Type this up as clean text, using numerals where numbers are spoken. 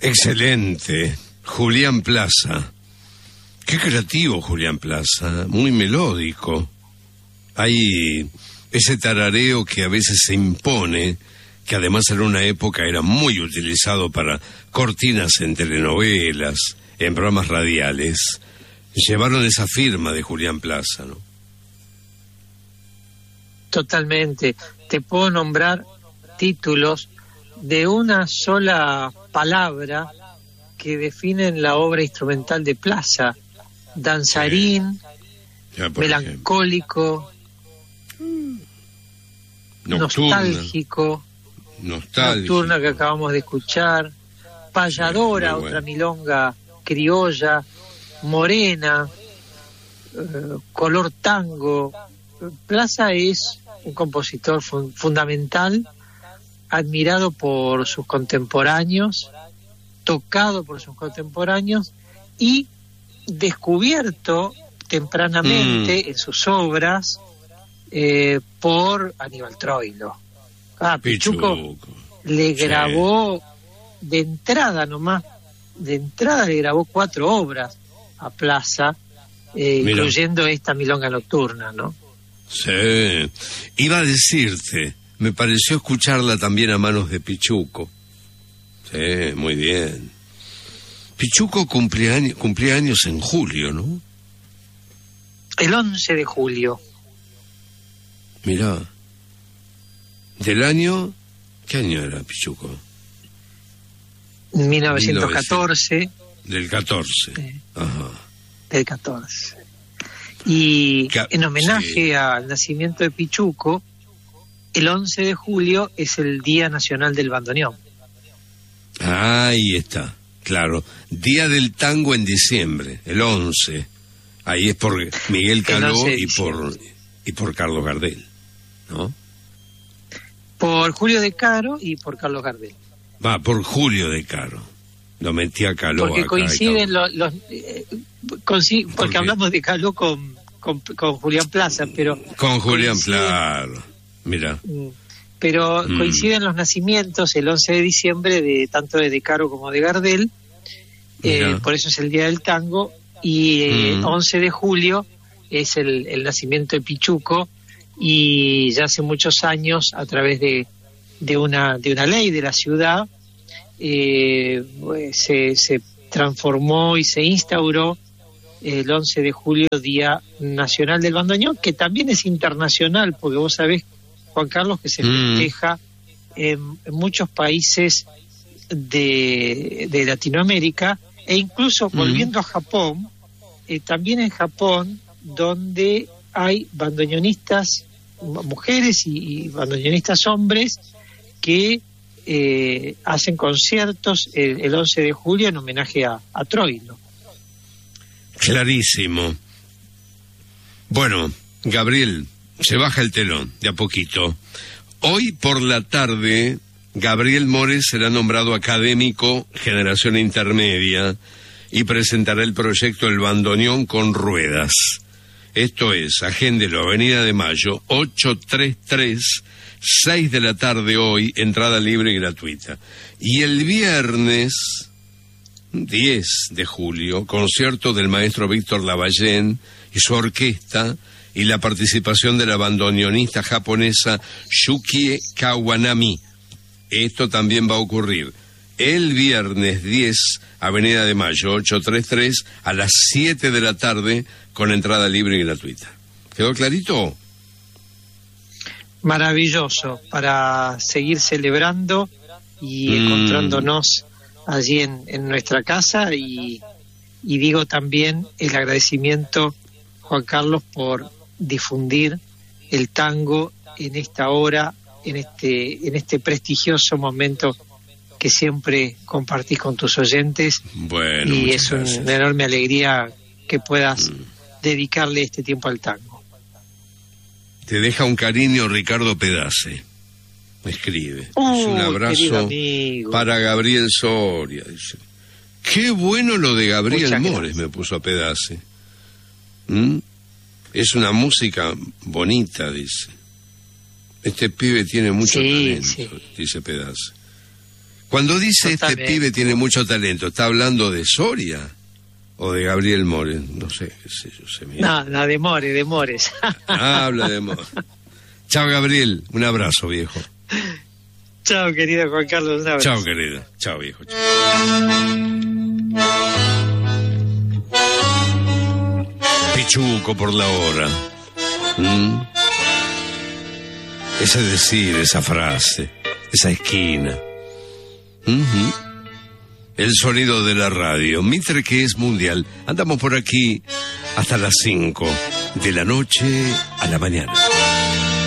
Excelente. Julián Plaza. Qué creativo Julián Plaza, muy melódico. Hay ese tarareo que a veces se impone, que además en una época era muy utilizado para cortinas en telenovelas, en programas radiales. Llevaron esa firma de Julián Plaza, ¿no? Totalmente. Te puedo nombrar títulos de una sola palabra que definen la obra instrumental de Plaza: danzarín, melancólico, nostálgico, nocturna que acabamos de escuchar, payadora, otra milonga criolla, morena, color tango. Plaza es un compositor fundamental, admirado por sus contemporáneos, tocado por sus contemporáneos y descubierto tempranamente en sus obras por Aníbal Troilo. Pichuco le grabó de entrada le grabó 4 obras a Plaza, incluyendo esta milonga nocturna, ¿no? Sí, iba a decirte, me pareció escucharla también a manos de Pichuco. Sí, muy bien. Pichuco cumplía años en julio, ¿no? El 11 de julio. Mirá. ¿Del año? ¿Qué año era Pichuco? 1914. Del 14. Ajá. Del 14. Y en homenaje al nacimiento de Pichuco, el 11 de julio es el Día Nacional del Bandoneón. Ahí está, claro. Día del Tango en diciembre, el 11. Ahí es por Miguel Caló y por Carlos Gardel, ¿no? Por Julio de Caro y por Carlos Gardel. Por Julio de Caro. Lo metí a Caló. Porque acá, coinciden porque hablamos de Caló con Julián Plaza, pero... Con Julián Plaza, mira. Pero coinciden los nacimientos el 11 de diciembre de tanto de Caro como de Gardel, por eso es el Día del Tango, y 11 de julio es el nacimiento de Pichuco, y ya hace muchos años, a través de una ley de la ciudad, se transformó y se instauró el 11 de julio, Día Nacional del Bandoneón, que también es internacional, porque vos sabés, Juan Carlos, que se festeja en muchos países de Latinoamérica, e incluso volviendo a Japón, también en Japón, donde hay bandoneonistas mujeres y bandoneonistas hombres que hacen conciertos el 11 de julio en homenaje a Troilo. Clarísimo. Bueno, Gabriel, se baja el telón de a poquito. Hoy por la tarde, Gabriel Mores será nombrado académico Generación Intermedia y presentará el proyecto El Bandoneón con Ruedas. Esto es, agéndelo, Avenida de Mayo, 833, 6 de la tarde hoy, entrada libre y gratuita. Y el viernes 10 de julio, concierto del maestro Víctor Lavallén y su orquesta, y la participación de la bandoneonista japonesa Yukie Kawanami. Esto también va a ocurrir el viernes 10, Avenida de Mayo, 833, a las 7 de la tarde, con entrada libre y gratuita. ¿Quedó clarito? Maravilloso, para seguir celebrando y encontrándonos allí en nuestra casa, y digo también el agradecimiento, Juan Carlos, por difundir el tango en esta hora, en este prestigioso momento que siempre compartís con tus oyentes. Bueno, y es una enorme alegría que puedas dedicarle este tiempo al tango. Te deja un cariño Ricardo Pedace, me escribe. Es un abrazo para Gabriel Soria, dice. Qué bueno lo de Gabriel Mores, me puso a Pedace. Es una música bonita, dice. Este pibe tiene mucho talento, dice Pedace. Cuando dice Totalmente. este pibe tiene mucho talento, ¿está hablando de Soria o de Gabriel Mores? No sé, qué sé yo, se mira. No, de Mores. Habla de Mores. Chao, Gabriel. Un abrazo, viejo. Chao, querido Juan Carlos. Un abrazo. Chao, querida. Chao, viejo. Chao. Pichuco por la hora. Ese decir, esa frase, esa esquina. El sonido de la radio. Mitre que es mundial. Andamos por aquí hasta las 5 de la noche a la mañana.